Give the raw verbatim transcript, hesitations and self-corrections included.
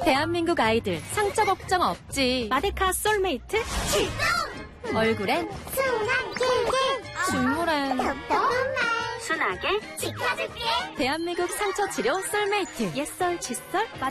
대한민국 아이들 상처 걱정 없지. 마데카 솔메이트 출동! 얼굴엔 순한 길게 줄무란 똑똑한 말 순하게 지켜줄게. 대한민국 상처 치료 솔메이트. 옛설, 칫솔, 마데카